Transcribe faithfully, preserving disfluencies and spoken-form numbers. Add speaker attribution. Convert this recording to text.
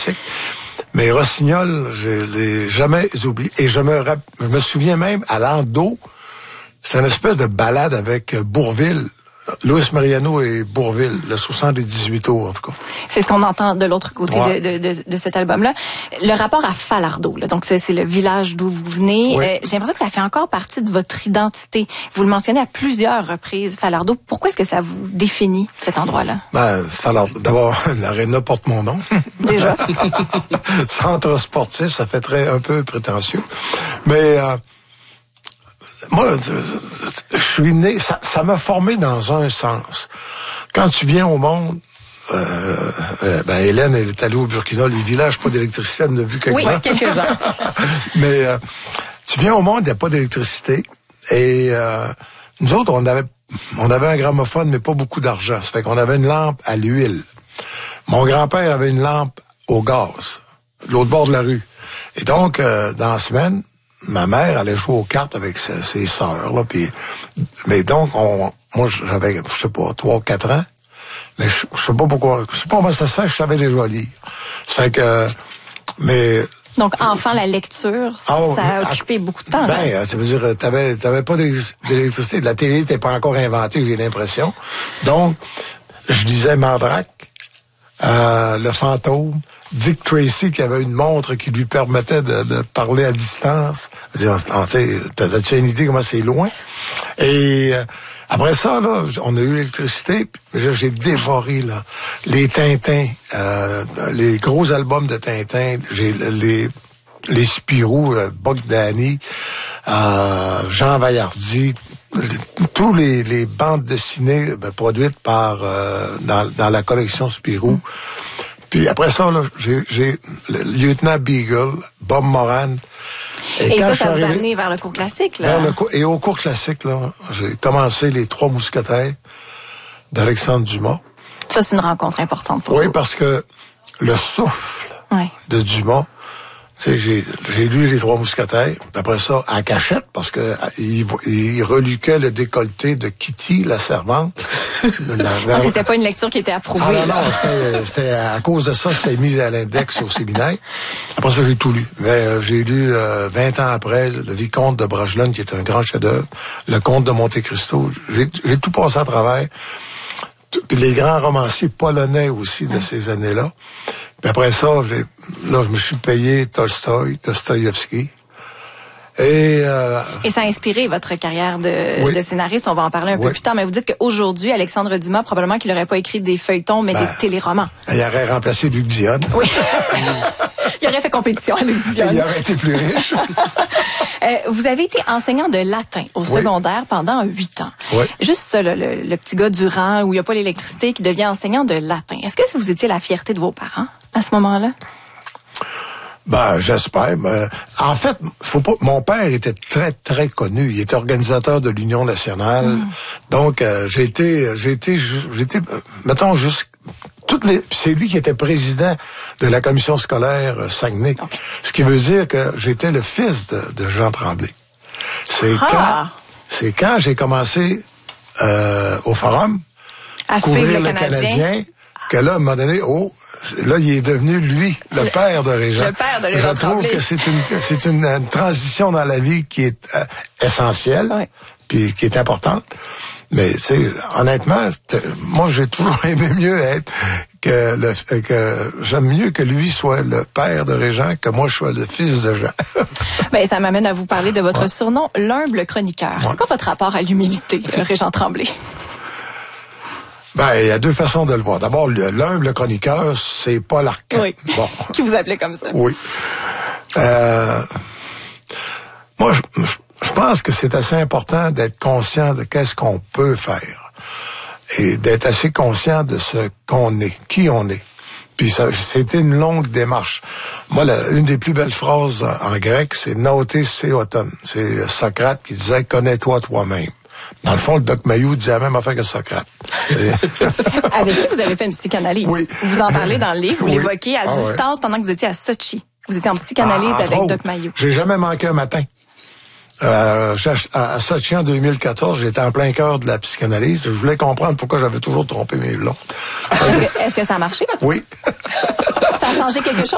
Speaker 1: classique. Mais Rossignol, je l'ai jamais oublié. Et je me, rap- je me souviens même, à Landau, c'est une espèce de balade avec Bourvil. Louis Mariano et Bourvil, le soixante-dix-huit tours, en tout cas.
Speaker 2: C'est ce qu'on entend de l'autre côté
Speaker 1: ouais.
Speaker 2: de, de, de, de cet album-là. Le rapport à Falardeau, là, donc c'est, c'est le village d'où vous venez.
Speaker 1: Oui.
Speaker 2: Euh, j'ai l'impression que ça fait encore partie de votre identité. Vous le mentionnez à plusieurs reprises, Falardeau. Pourquoi est-ce que ça vous définit, cet endroit-là?
Speaker 1: Ben, Falardeau, d'abord, l'aréna porte mon nom.
Speaker 2: Déjà.
Speaker 1: Centre sportif, ça fait très un peu prétentieux. Mais... Euh, Moi, je suis né, ça, ça m'a formé dans un sens. Quand tu viens au monde, euh, euh, ben Hélène, elle est allée au Burkina, les villages, pas d'électricité, elle en a vu quelques-uns.
Speaker 2: Oui, quelques-uns.
Speaker 1: Mais euh, tu viens au monde, il n'y a pas d'électricité. Et euh, nous autres, on avait, on avait un gramophone, mais pas beaucoup d'argent. Ça fait qu'on avait une lampe à l'huile. Mon grand-père avait une lampe au gaz, de l'autre bord de la rue. Et donc, euh, dans la semaine, ma mère allait jouer aux cartes avec ses, ses sœurs, là, puis, mais donc, on, moi, j'avais, je sais pas, trois ou quatre ans, mais je, je sais pas pourquoi, je sais pas comment ça se fait, je savais déjà lire. Ça fait que, mais...
Speaker 2: Donc, enfant, la lecture,
Speaker 1: ah,
Speaker 2: ça a occupé à, beaucoup de temps.
Speaker 1: Ben, là. Ça veut dire, t'avais, t'avais pas d'électricité, la télé n'était pas encore inventée, j'ai l'impression. Donc, je lisais Mandrake, euh, Le Fantôme, Dick Tracy qui avait une montre qui lui permettait de, de parler à distance. T'as-tu une idée comment c'est loin? Et euh, après ça, là, on a eu l'électricité, puis là, j'ai dévoré là, les Tintins, euh, les gros albums de Tintin, j'ai les les Spirou, euh, Bogdani, euh, Jean Vaillardy, tous les, les bandes dessinées ben, produites par euh, dans, dans la collection Spirou. Puis après ça, là, j'ai, j'ai le lieutenant Beagle, Bob Moran.
Speaker 2: Et, et ça, ça vous a amené vers le cours classique, là?
Speaker 1: Le cours, et au cours classique, là, j'ai commencé les Trois Mousquetaires d'Alexandre Dumas.
Speaker 2: Ça, c'est une rencontre importante pour
Speaker 1: oui,
Speaker 2: vous.
Speaker 1: Oui, parce que le souffle
Speaker 2: oui.
Speaker 1: de Dumas, tu sais, j'ai, j'ai lu les Trois Mousquetaires, puis après ça, à cachette, parce que il, il reluquait le décolleté de Kitty, la servante.
Speaker 2: Donc, c'était pas une lecture qui était approuvée.
Speaker 1: Ah non, non, c'était, c'était à cause de ça, c'était mis à l'index au séminaire. Après ça, j'ai tout lu. Mais, euh, j'ai lu euh, vingt ans après le Vicomte de Bragelonne, qui est un grand chef-d'œuvre, le Comte de Monte Cristo. J'ai, j'ai tout passé à travers. Puis les grands romanciers polonais aussi de ces années-là. Puis après ça, j'ai, là, je me suis payé Tolstoï, Dostoïevski. Et, euh,
Speaker 2: Et ça a inspiré votre carrière de, oui. de scénariste. On va en parler un oui. peu plus tard. Mais vous dites qu'aujourd'hui, Alexandre Dumas, probablement qu'il n'aurait pas écrit des feuilletons, mais ben, des téléromans.
Speaker 1: Il aurait remplacé Luc Dionne.
Speaker 2: Oui. Il aurait fait compétition à Luc Dionne.
Speaker 1: Il aurait été plus riche.
Speaker 2: euh, vous avez été enseignant de latin au oui. secondaire pendant huit ans.
Speaker 1: Oui.
Speaker 2: Juste ça, le, le, le petit gars du rang où il n'y a pas l'électricité qui devient enseignant de latin. Est-ce que vous étiez la fierté de vos parents à ce moment-là?
Speaker 1: Ben, j'espère. Mais, en fait, faut pas. Mon père était très très connu. Il était organisateur de l'Union nationale. Mm. Donc, euh, j'ai été, j'ai été, j'ai été, mettons juste toutes les. C'est lui qui était président de la commission scolaire euh, Saguenay. Okay. Ce qui veut dire que j'étais le fils de, de Jean Tremblay. C'est ah. quand, c'est quand j'ai commencé euh, au Forum
Speaker 2: à
Speaker 1: couvrir
Speaker 2: suivre le,
Speaker 1: le
Speaker 2: Canadien.
Speaker 1: Canadien. Que là, à un moment donné, oh, là, il est devenu, lui, le, le père de Régent.
Speaker 2: Le père de Régent.
Speaker 1: Je trouve que c'est une, c'est une, une transition dans la vie qui est euh, essentielle,
Speaker 2: oui.
Speaker 1: puis qui est importante. Mais, c'est honnêtement, moi, j'ai toujours aimé mieux être que le, que j'aime mieux que lui soit le père de Régent que moi, je sois le fils de Jean.
Speaker 2: Ben, ça m'amène à vous parler de votre ouais. surnom, l'humble chroniqueur. Ouais. C'est quoi votre rapport à l'humilité, Régent Tremblay?
Speaker 1: Ben, il y a deux façons de le voir. D'abord, l'humble chroniqueur, c'est Paul Arcand.
Speaker 2: Oui. Bon. Qui vous appelait comme ça.
Speaker 1: Oui. Euh, moi, je, je pense que c'est assez important d'être conscient de qu'est-ce qu'on peut faire et d'être assez conscient de ce qu'on est, qui on est. Puis ça, c'était une longue démarche. Moi, la, une des plus belles phrases en, en grec, c'est Naoté Séoton. C'est Socrate qui disait « Connais-toi toi-même ». Dans le fond, le Doc Mayou disait la même affaire que Socrate.
Speaker 2: Avec qui vous avez fait une psychanalyse?
Speaker 1: Oui.
Speaker 2: Vous en parlez dans le livre, vous
Speaker 1: oui.
Speaker 2: l'évoquez à ah, distance ouais. pendant que vous étiez à Sochi. Vous étiez en psychanalyse ah, avec Doc Mayou.
Speaker 1: J'ai jamais manqué un matin. Euh, à Sochi en deux mille quatorze, j'étais en plein cœur de la psychanalyse. Je voulais comprendre pourquoi j'avais toujours trompé mes blondes.
Speaker 2: Est-ce que, est-ce que ça a marché?
Speaker 1: Oui.
Speaker 2: Ça a changé quelque chose?